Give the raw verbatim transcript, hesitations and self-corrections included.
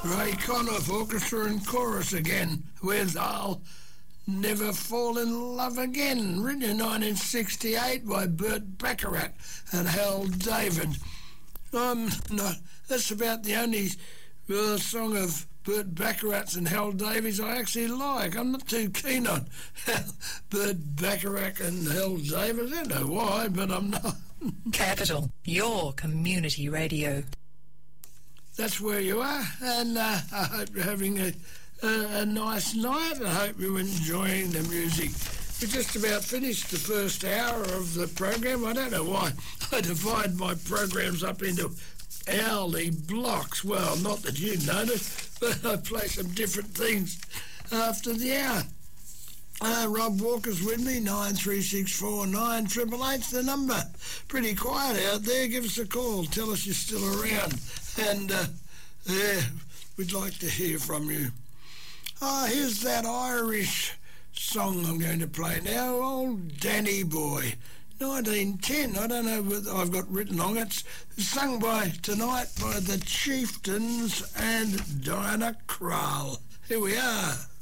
Ray Conniff Orchestra and Chorus again with I'll Never Fall in Love Again, written in nineteen sixty-eight by Burt Bacharach and Hal David. Um, no, that's about the only uh, song of Burt Bacharach's and Hal Davies I actually like. I'm not too keen on Burt Bacharach and Hal Davies. I don't know why, but I'm not. Capital, your community radio. That's where you are, and uh, I hope you're having a, a, a nice night. I hope you're enjoying the music. We just about finished the first hour of the program. I don't know why I divide my programs up into hourly blocks. Well, not that you noticed, but I play some different things after the hour. Uh, Rob Walker's with me, nine three six four nine, eight eight eight's the number. Pretty quiet out there. Give us a call. Tell us you're still around. And, uh, yeah, we'd like to hear from you. Ah, oh, here's that Irish song I'm going to play now. Old Danny Boy, nineteen ten. I don't know what I've got written on it. It's sung by tonight by the Chieftains and Diana Krall. Here we are.